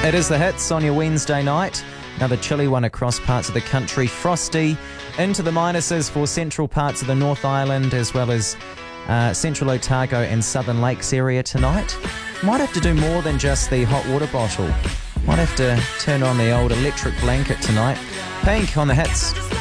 It is the hits on your Wednesday night. Another chilly one across parts of the country. Frosty into the minuses for central parts of the North Island, as well as central Otago and Southern Lakes area tonight. Might have to do more than just the hot water bottle. Might have to turn on the old electric blanket tonight. Pink on the hits.